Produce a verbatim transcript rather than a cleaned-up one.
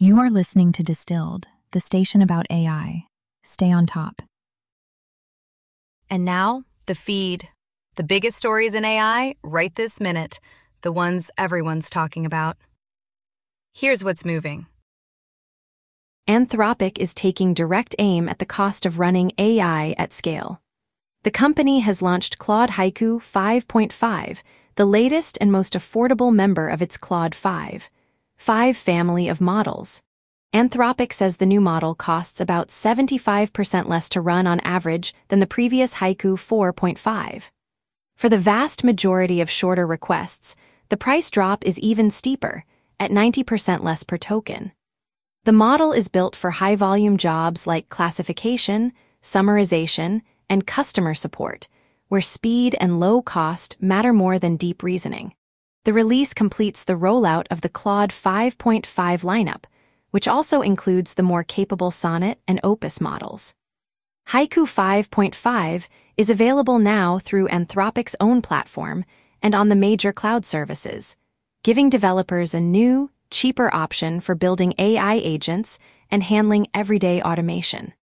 You are listening to Distilled, the station about A I. Stay on top. And now, the feed. The biggest stories in A I right this minute, the ones everyone's talking about. Here's what's moving. Anthropic is taking direct aim at the cost of running A I at scale. The company has launched Claude Haiku five point five, the latest and most affordable member of its Claude five. five family of models. Anthropic says the new model costs about seventy-five percent less to run on average than the previous Haiku four point five. For the vast majority of shorter requests, the price drop is even steeper, at ninety percent less per token. The model is built for high-volume jobs like classification, summarization, and customer support, where speed and low cost matter more than deep reasoning. The release completes the rollout of the Claude five point five lineup, which also includes the more capable Sonnet and Opus models. Haiku five point five is available now through Anthropic's own platform and on the major cloud services, giving developers a new, cheaper option for building A I agents and handling everyday automation.